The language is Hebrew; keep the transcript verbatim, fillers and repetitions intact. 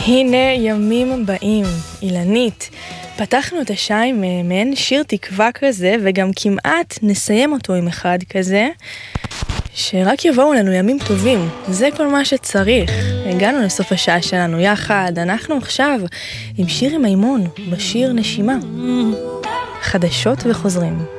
הנה ימים באים, אילנית. פתחנו את השעה עם מעין שיר תקווה כזה, וגם כמעט נסיים אותו עם אחד כזה, שרק יבואו לנו ימים טובים. זה כל מה שצריך. הגענו לסוף השעה שלנו יחד. אנחנו עכשיו עם שיר עם מימון, בשיר נשימה. חדשות וחוזרים.